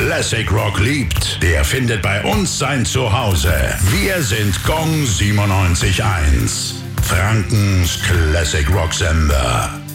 Classic Rock liebt, der findet bei uns sein Zuhause. Wir sind Gong 97.1. Frankens Classic Rock Sender.